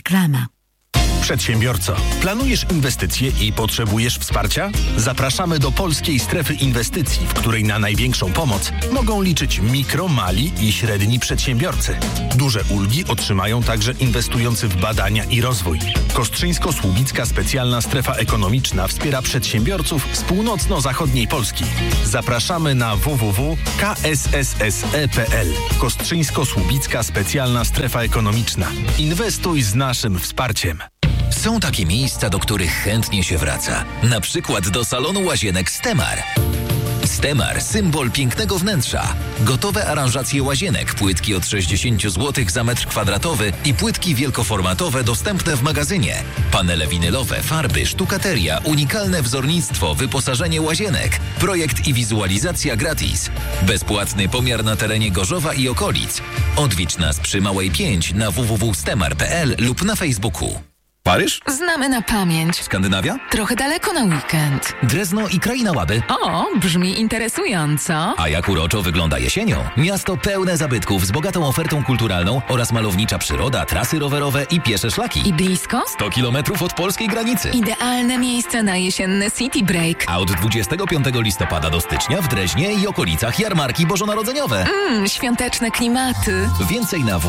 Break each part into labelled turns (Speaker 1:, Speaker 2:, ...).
Speaker 1: Reklama.
Speaker 2: Przedsiębiorco, planujesz inwestycje i potrzebujesz wsparcia? Zapraszamy do Polskiej Strefy Inwestycji, w której na największą pomoc mogą liczyć mikro, mali i średni przedsiębiorcy. Duże ulgi otrzymają także inwestujący w badania i rozwój. Kostrzyńsko-Słubicka Specjalna Strefa Ekonomiczna wspiera przedsiębiorców z północno-zachodniej Polski. Zapraszamy na www.ksse.pl. Kostrzyńsko-Słubicka Specjalna Strefa Ekonomiczna. Inwestuj z naszym wsparciem.
Speaker 3: Są takie miejsca, do których chętnie się wraca. Na przykład do salonu łazienek Stemar. Stemar, symbol pięknego wnętrza. Gotowe aranżacje łazienek, płytki od 60 zł za metr kwadratowy i płytki wielkoformatowe dostępne w magazynie. Panele winylowe, farby, sztukateria, unikalne wzornictwo, wyposażenie łazienek. Projekt i wizualizacja gratis. Bezpłatny pomiar na terenie Gorzowa i okolic. Odwiedź nas przy Małej 5 na www.stemar.pl lub na Facebooku.
Speaker 4: Paryż?
Speaker 5: Znamy na pamięć.
Speaker 4: Skandynawia?
Speaker 5: Trochę daleko na weekend.
Speaker 3: Drezno i Kraina Łaby.
Speaker 5: O, brzmi interesująco.
Speaker 3: A jak uroczo wygląda jesienią? Miasto pełne zabytków z bogatą ofertą kulturalną oraz malownicza przyroda, trasy rowerowe i piesze szlaki.
Speaker 5: I blisko?
Speaker 3: 100 kilometrów od polskiej granicy.
Speaker 5: Idealne miejsce na jesienne city break.
Speaker 3: A od 25 listopada do stycznia w Dreźnie i okolicach jarmarki bożonarodzeniowe.
Speaker 5: Świąteczne klimaty.
Speaker 3: Więcej na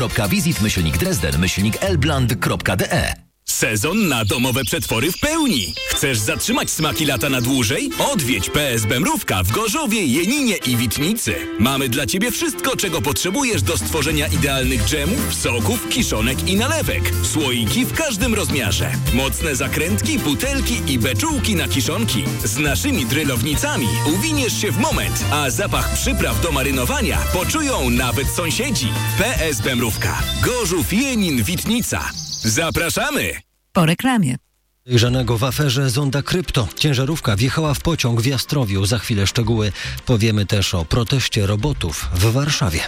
Speaker 3: www.visitmyślnik-dresden-elbland.de.
Speaker 6: Sezon na domowe przetwory w pełni. Chcesz zatrzymać smaki lata na dłużej? Odwiedź PSB Mrówka w Gorzowie, Jeninie i Witnicy. Mamy dla Ciebie wszystko, czego potrzebujesz do stworzenia idealnych dżemów, soków, kiszonek i nalewek. Słoiki w każdym rozmiarze. Mocne zakrętki, butelki i beczułki na kiszonki. Z naszymi drylownicami uwiniesz się w moment, a zapach przypraw do marynowania poczują nawet sąsiedzi. PSB Mrówka. Gorzów, Jenin, Witnica. Zapraszamy!
Speaker 1: Po reklamie.
Speaker 7: Podejrzanego w aferze Zonda Krypto. Ciężarówka wjechała w pociąg w Jastrowiu. Za chwilę szczegóły. Powiemy też o proteście robotów w Warszawie.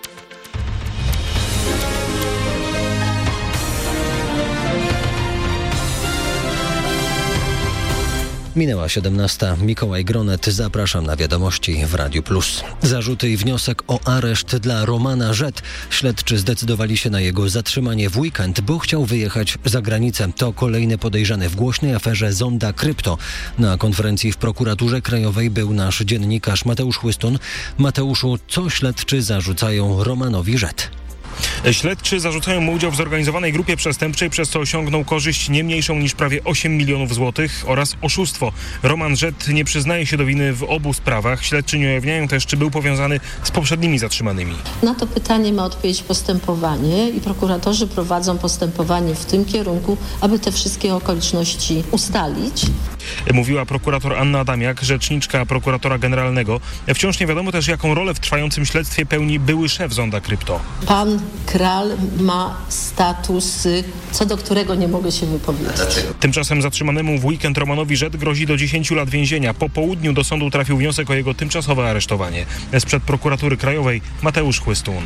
Speaker 7: Minęła 17. Mikołaj Gronet. Zapraszam na wiadomości w Radiu Plus. Zarzuty i wniosek o areszt dla Romana Rzet. Śledczy zdecydowali się na jego zatrzymanie w weekend, bo chciał wyjechać za granicę. To kolejny podejrzany w głośnej aferze Zonda Krypto. Na konferencji w Prokuraturze Krajowej był nasz dziennikarz Mateusz Chłystun. Mateuszu, co śledczy zarzucają Romanowi Rzet?
Speaker 8: Śledczy zarzucają mu udział w zorganizowanej grupie przestępczej, przez co osiągnął korzyść nie mniejszą niż prawie 8 milionów złotych oraz oszustwo. Roman Rzet nie przyznaje się do winy w obu sprawach. Śledczy nie ujawniają też, czy był powiązany z poprzednimi zatrzymanymi.
Speaker 9: Na to pytanie ma odpowiedzieć postępowanie i prokuratorzy prowadzą postępowanie w tym kierunku, aby te wszystkie okoliczności ustalić.
Speaker 8: Mówiła prokurator Anna Adamiak, rzeczniczka prokuratora generalnego. Wciąż nie wiadomo też, jaką rolę w trwającym śledztwie pełni były szef Zonda Krypto.
Speaker 9: Pan Kral ma status, co do którego nie mogę się wypowiedzieć.
Speaker 8: Tymczasem zatrzymanemu w weekend Romanowi Rzet grozi do 10 lat więzienia. Po południu do sądu trafił wniosek o jego tymczasowe aresztowanie. Sprzed prokuratury krajowej Mateusz Chłystun.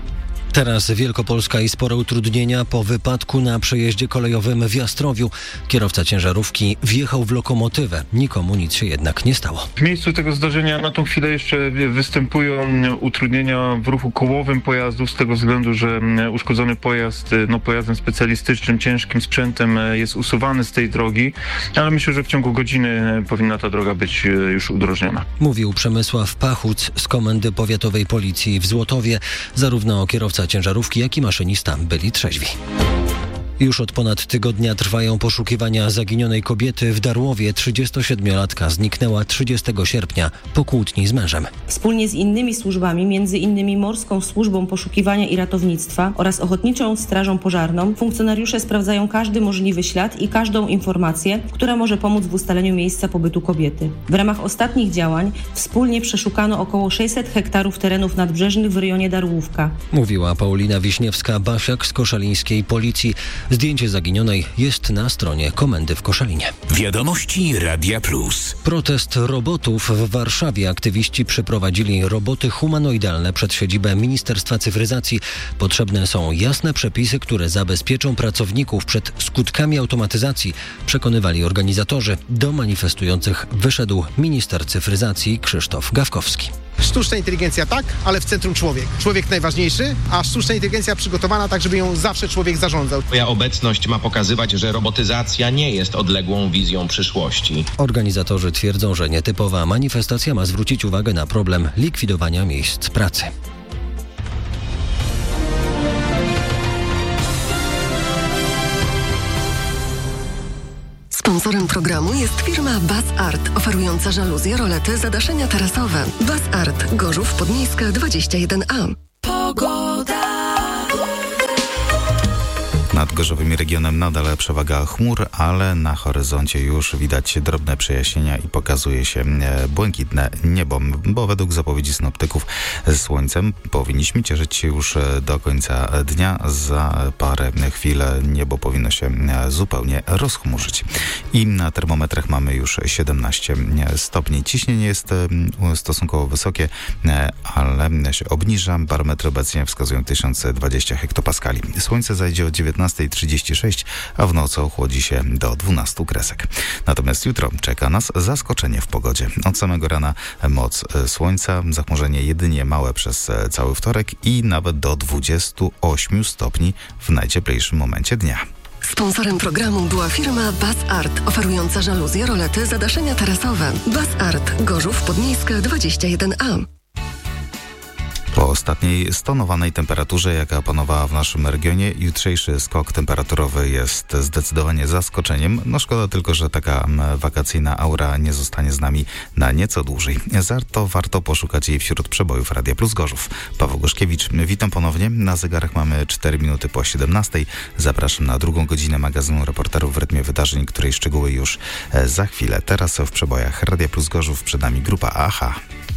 Speaker 7: Teraz Wielkopolska i spore utrudnienia po wypadku na przejeździe kolejowym w Jastrowiu. Kierowca ciężarówki wjechał w lokomotywę. Nikomu nic się jednak nie stało.
Speaker 10: W miejscu tego zdarzenia na tą chwilę jeszcze występują utrudnienia w ruchu kołowym pojazdów z tego względu, że uszkodzony pojazd pojazdem specjalistycznym, ciężkim sprzętem jest usuwany z tej drogi, ale myślę, że w ciągu godziny powinna ta droga być już udrożniona.
Speaker 7: Mówił Przemysław Pachuc z Komendy Powiatowej Policji w Złotowie. Zarówno kierowca ciężarówki, jak i maszynista byli trzeźwi. Już od ponad tygodnia trwają poszukiwania zaginionej kobiety w Darłowie. 37-latka zniknęła 30 sierpnia po kłótni z mężem.
Speaker 11: Wspólnie z innymi służbami, między innymi Morską Służbą Poszukiwania i Ratownictwa oraz Ochotniczą Strażą Pożarną, funkcjonariusze sprawdzają każdy możliwy ślad i każdą informację, która może pomóc w ustaleniu miejsca pobytu kobiety. W ramach ostatnich działań wspólnie przeszukano około 600 hektarów terenów nadbrzeżnych w rejonie Darłówka.
Speaker 7: Mówiła Paulina Wiśniewska-Basiak z koszalińskiej policji. Zdjęcie zaginionej jest na stronie komendy w Koszalinie.
Speaker 6: Wiadomości Radia Plus.
Speaker 7: Protest robotów w Warszawie. Aktywiści przyprowadzili roboty humanoidalne przed siedzibę Ministerstwa Cyfryzacji. Potrzebne są jasne przepisy, które zabezpieczą pracowników przed skutkami automatyzacji, przekonywali organizatorzy. Do manifestujących wyszedł minister cyfryzacji Krzysztof Gawkowski.
Speaker 1: Sztuczna inteligencja tak, ale w centrum człowiek. Człowiek najważniejszy, a sztuczna inteligencja przygotowana tak, żeby ją zawsze człowiek zarządzał.
Speaker 4: Moja obecność ma pokazywać, że robotyzacja nie jest odległą wizją przyszłości.
Speaker 7: Organizatorzy twierdzą, że nietypowa manifestacja ma zwrócić uwagę na problem likwidowania miejsc pracy.
Speaker 12: Sponsorem programu jest firma Bas Art, oferująca żaluzje, rolety, zadaszenia tarasowe. Bas Art, Gorzów Podmiejska 21A.
Speaker 13: Pogoda.
Speaker 14: Nad gorzowym regionem nadal przewaga chmur, ale na horyzoncie już widać drobne przejaśnienia i pokazuje się błękitne niebo, bo według zapowiedzi synoptyków słońcem powinniśmy cieszyć się już do końca dnia. Za parę chwil niebo powinno się zupełnie rozchmurzyć. I na termometrach mamy już 17 stopni. Ciśnienie jest stosunkowo wysokie, ale się obniża. Barometry obecnie wskazują 1020 hektopaskali. Słońce zajdzie o 19:36, a w nocy ochłodzi się do 12 kresek. Natomiast jutro czeka nas zaskoczenie w pogodzie. Od samego rana moc słońca, zachmurzenie jedynie małe przez cały wtorek i nawet do 28 stopni w najcieplejszym momencie dnia.
Speaker 12: Sponsorem programu była firma Bas Art, oferująca żaluzje, rolety, zadaszenia tarasowe. Bas Art, Gorzów Podmiejska 21A.
Speaker 14: Po ostatniej stonowanej temperaturze, jaka panowała w naszym regionie, jutrzejszy skok temperaturowy jest zdecydowanie zaskoczeniem. No szkoda tylko, że taka wakacyjna aura nie zostanie z nami na nieco dłużej. Warto poszukać jej wśród przebojów Radia Plus Gorzów. Paweł Gorzkiewicz, witam ponownie. Na zegarach mamy 4 minuty po 17. Zapraszam na drugą godzinę magazynu Reporterów w rytmie wydarzeń, której szczegóły już za chwilę. Teraz w przebojach Radia Plus Gorzów przed nami grupa AHA.